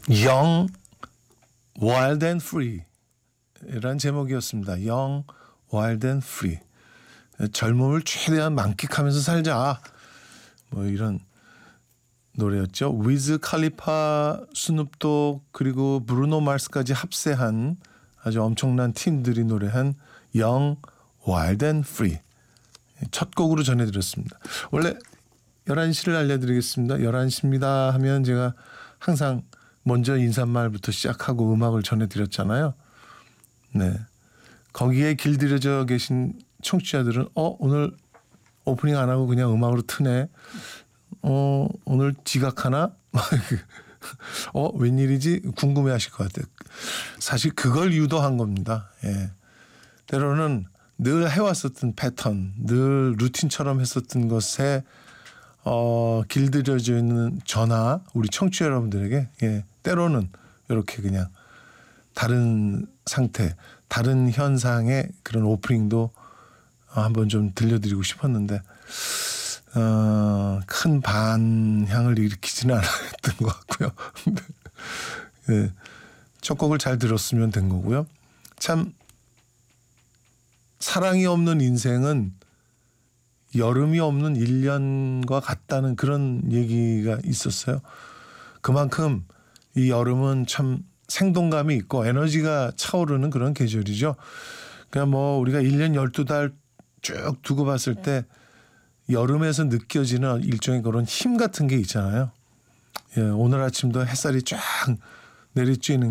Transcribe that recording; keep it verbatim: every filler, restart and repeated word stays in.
Young, Wild and Free 이란 제목이었습니다. Young, Wild and Free. 젊음을 최대한 만끽하면서 살자. 뭐 이런 노래였죠. 위즈 칼리파, 스눕독 그리고 브루노 마스까지 합세한 아주 엄청난 팀들이 노래한 Young, Wild and Free. 첫 곡으로 전해드렸습니다. 원래 열한 시를 알려드리겠습니다. 열한 시입니다 하면 제가 항상 먼저 인사말부터 시작하고 음악을 전해드렸잖아요. 네, 거기에 길들여져 계신 청취자들은 어 오늘 오프닝 안 하고 그냥 음악으로 트네. 어 오늘 지각하나? 어 웬일이지? 궁금해하실 것 같아요. 사실 그걸 유도한 겁니다. 예. 때로는 늘 해왔었던 패턴, 늘 루틴처럼 했었던 것에 어, 길들여져 있는 저나 우리 청취자 여러분들에게 예, 때로는 이렇게 그냥 다른 상태, 다른 현상의 그런 오프닝도 한번 좀 들려드리고 싶었는데 어, 큰 반향을 일으키지는 않았던 것 같고요. 예, 첫 곡을 잘 들었으면 된 거고요. 참 사랑이 없는 인생은 여름이 없는 일 년과 같다는 그런 얘기가 있었어요. 그만큼 이 여름은 참 생동감이 있고 에너지가 차오르는 그런 계절이죠. 그냥 뭐 우리가 일 년 열두 달 쭉 두고 봤을 때 여름에서 느껴지는 일종의 그런 힘 같은 게 있잖아요. 예, 오늘 아침도 햇살이 쫙 내리쬐는